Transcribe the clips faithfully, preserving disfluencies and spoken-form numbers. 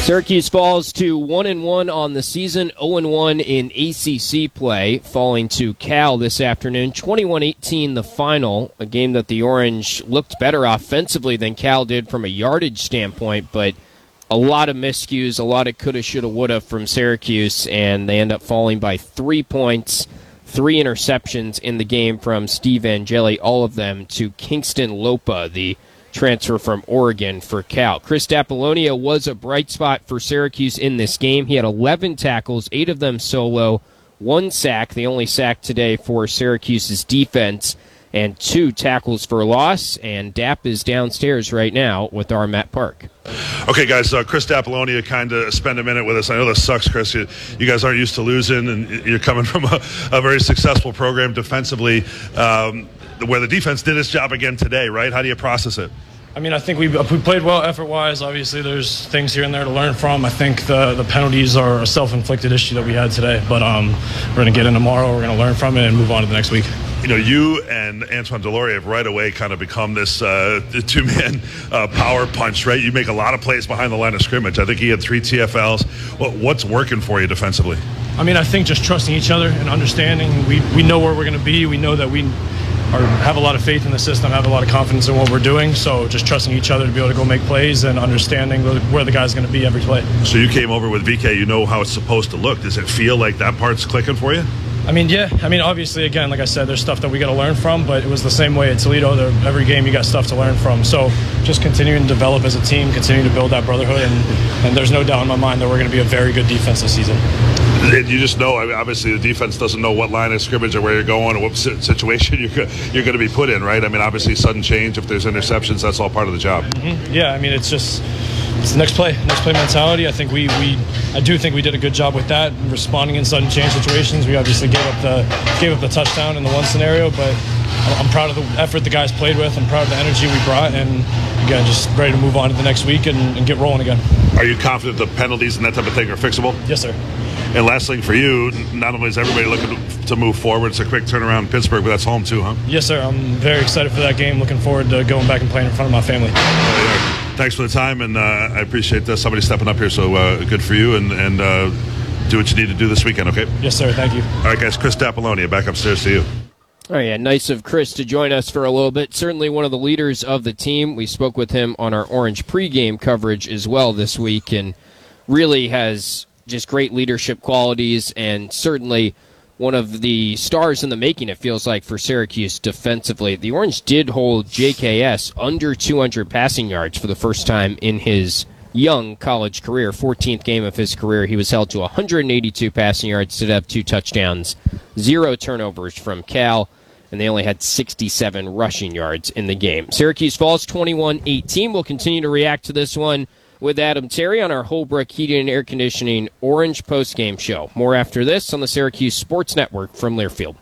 Syracuse falls to one and one on the season, oh and one in A C C play, falling to Cal this afternoon. twenty-one eighteen the final, a game that the Orange looked better offensively than Cal did from a yardage standpoint, but a lot of miscues, a lot of coulda, shoulda, woulda from Syracuse, and they end up falling by three points, three interceptions in the game from Steve Angeli, all of them to Kingston Lopa, the transfer from Oregon for Cal. Chris Apollonia was a bright spot for Syracuse in this game. He had eleven tackles, eight of them solo, one sack, the only sack today for Syracuse's defense, and two tackles for loss. And Dap is downstairs right now with our Matt Park. Okay, guys, uh, Chris Apollonia kind of spend a minute with us. I know this sucks, Chris. You, you guys aren't used to losing, and you're coming from a, a very successful program defensively, um, where the defense did its job again today, right? How do you process it? I mean, I think we we played well effort-wise. Obviously, there's things here and there to learn from. I think the, the penalties are a self-inflicted issue that we had today. But um, we're going to get in tomorrow. We're going to learn from it and move on to the next week. You know, you and Antoine Deloria have right away kind of become this uh, two-man uh, power punch, right? You make a lot of plays behind the line of scrimmage. I think he had three T F Ls. What, what's working for you defensively? I mean, I think just trusting each other and understanding. We, we know where we're going to be. We know that we are, have a lot of faith in the system, have a lot of confidence in what we're doing. So just trusting each other to be able to go make plays and understanding where the guy's going to be every play. So you came over with V K. You know how it's supposed to look. Does it feel like that part's clicking for you? I mean, yeah. I mean, obviously, again, like I said, there's stuff that we got to learn from, but it was the same way at Toledo. There, every game you got stuff to learn from. So just continuing to develop as a team, continuing to build that brotherhood, and, and there's no doubt in my mind that we're going to be a very good defense this season. And you just know, I mean, obviously, the defense doesn't know what line of scrimmage or where you're going or what situation you're, you're going to be put in, right? I mean, obviously, sudden change, if there's interceptions, that's all part of the job. Mm-hmm. Yeah, I mean, it's just it's the next play, next play mentality. I think we, we, I do think we did a good job with that, responding in sudden change situations. We obviously gave up the gave up the touchdown in the one scenario, but I'm proud of the effort the guys played with. I'm proud of the energy we brought, and again, just ready to move on to the next week and, and get rolling again. Are you confident the penalties and that type of thing are fixable? Yes, sir. And last thing for you, not only is everybody looking to move forward, it's a quick turnaround in Pittsburgh, but that's home too, huh? Yes, sir. I'm very excited for that game. Looking forward to going back and playing in front of my family. Uh, thanks for the time, and uh, I appreciate uh, somebody stepping up here, so uh, good for you, and, and uh, do what you need to do this weekend, okay? Yes, sir. Thank you. All right, guys, Chris Apollonia, back upstairs to you. Oh, yeah, nice of Chris to join us for a little bit. Certainly one of the leaders of the team. We spoke with him on our Orange pregame coverage as well this week, and really has just great leadership qualities, and certainly one of the stars in the making, it feels like, for Syracuse defensively. The Orange did hold J K S under two hundred passing yards for the first time in his young college career. fourteenth game of his career, he was held to one hundred eighty-two passing yards, did have two touchdowns, zero turnovers from Cal, and they only had sixty-seven rushing yards in the game. Syracuse falls twenty-one eighteen. We'll continue to react to this one with Adam Terry on our Holbrook Heating and Air Conditioning Orange postgame show. More after this on the Syracuse Sports Network from Learfield.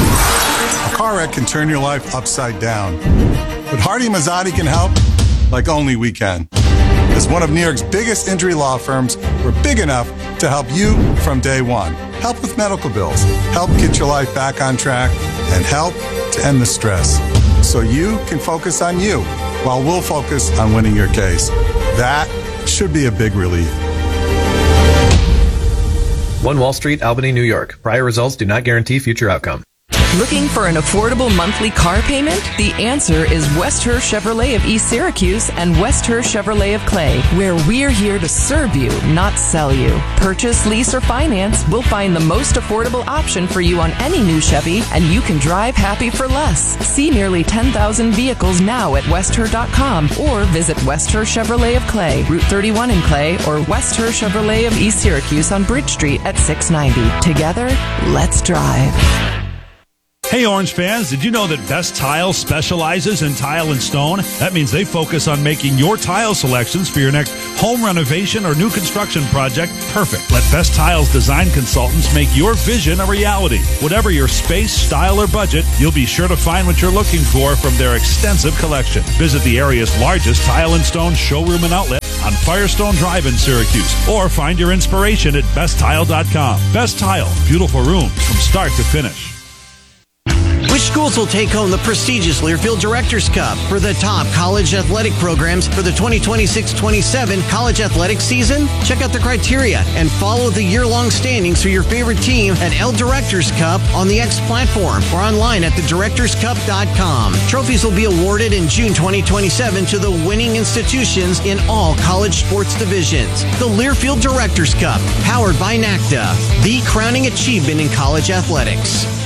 A car wreck can turn your life upside down, but Hardy Mazzotti can help like only we can. As one of New York's biggest injury law firms, we're big enough to help you from day one. Help with medical bills, help get your life back on track, and help to end the stress so you can focus on you while we'll focus on winning your case. That should be a big relief. One Wall Street, Albany, New York. Prior results do not guarantee future outcome. Looking for an affordable monthly car payment? The answer is Westhurst Chevrolet of East Syracuse and Westhurst Chevrolet of Clay, where we're here to serve you, not sell you. Purchase, lease, or finance, we'll find the most affordable option for you on any new Chevy, and you can drive happy for less. See nearly ten thousand vehicles now at westhurst dot com or visit Westhurst Chevrolet of Clay, Route thirty-one in Clay, or Westhurst Chevrolet of East Syracuse on Bridge Street at six ninety. Together, let's drive. Hey Orange fans, did you know that Best Tile specializes in tile and stone? That means they focus on making your tile selections for your next home renovation or new construction project perfect. Let Best Tile's design consultants make your vision a reality. Whatever your space, style, or budget, you'll be sure to find what you're looking for from their extensive collection. Visit the area's largest tile and stone showroom and outlet on Firestone Drive in Syracuse, or find your inspiration at best tile dot com. Best Tile, beautiful rooms from start to finish. Which schools will take home the prestigious Learfield Directors Cup for the top college athletic programs for the twenty twenty-six twenty-seven college athletics season? Check out the criteria and follow the year-long standings for your favorite team at L Directors Cup on the X platform or online at the directors cup dot com. Trophies will be awarded in June twenty twenty-seven to the winning institutions in all college sports divisions. The Learfield Directors Cup, powered by NACDA, the crowning achievement in college athletics.